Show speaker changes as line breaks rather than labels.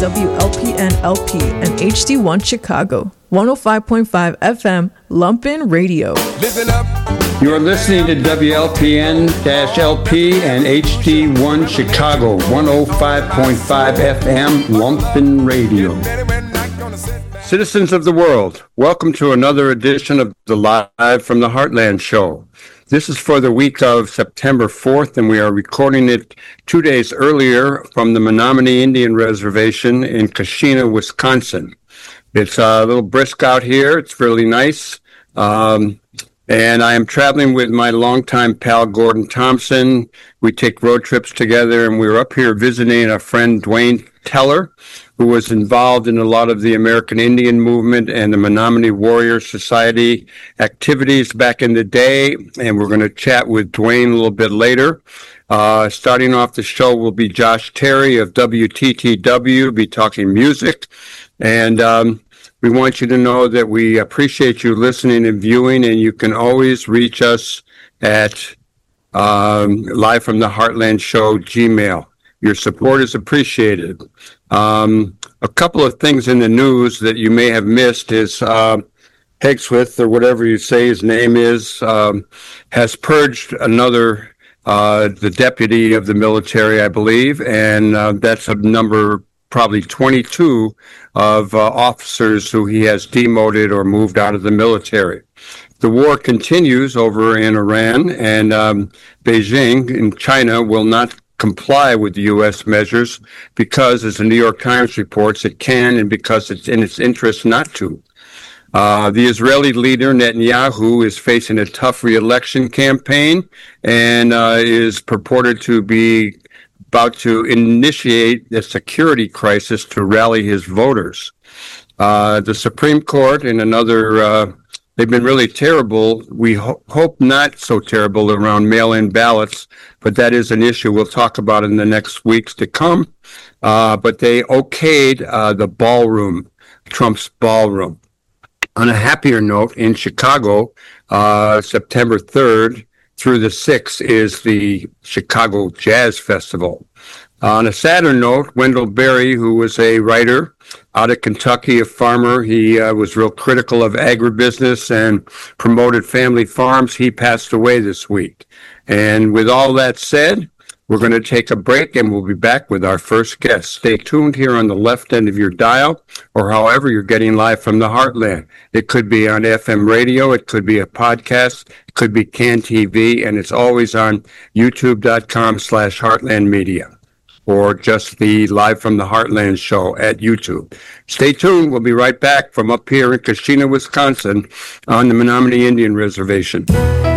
WLPN LP and HD1 Chicago, 105.5 FM, Lumpin Radio.
Listen up.
You are listening to WLPN-LP and HD1 Chicago, 105.5 FM, Lumpin Radio. Citizens of the world, welcome to another edition of the Live from the Heartland Show. This is for the week of September 4th, and we are recording it 2 days earlier from the Menominee Indian Reservation in Kashina, Wisconsin. It's a little brisk out here. It's really nice. And I am traveling with my longtime pal, Gordon Thompson. We take road trips together, and we were up here visiting a friend, Dwayne Teller, who was involved in a lot of the American Indian movement and the Menominee Warrior Society activities back in the day. And we're going to chat with Dwayne a little bit later. Starting off the show will be Josh Terry of WTTW, be talking music. And we want you to know that we appreciate you listening and viewing, and you can always reach us at Live from the Heartland Show Gmail. Your support is appreciated. A couple of things in the news that you may have missed is Hegswith, or whatever you say his name is, has purged another, the deputy of the military, I believe, and that's a number probably 22 of officers who he has demoted or moved out of the military. The war continues over in Iran, and Beijing in China will not comply with the U.S. measures because, as the New York Times reports, it can, and because it's in its interest not to. The Israeli leader, Netanyahu, is facing a tough re-election campaign and is purported to be about to initiate a security crisis to rally his voters. The Supreme Court and another, they've been really terrible. We hope not so terrible around mail-in ballots, but that is an issue we'll talk about in the next weeks to come. But they okayed the ballroom, Trump's ballroom. On a happier note, in Chicago, September 3rd, through the 6th is the Chicago Jazz Festival. On a sadder note, Wendell Berry, who was a writer out of Kentucky, a farmer, he was real critical of agribusiness and promoted family farms. He passed away this week. And with all that said, we're going to take a break, and we'll be back with our first guest. Stay tuned here on the left end of your dial, or however you're getting Live from the Heartland. It could be on FM radio, it could be a podcast, it could be CAN TV, and it's always on youtube.com/Heartland Media, or just the Live from the Heartland show at YouTube. Stay tuned. We'll be right back from up here in Kashina, Wisconsin, on the Menominee Indian Reservation.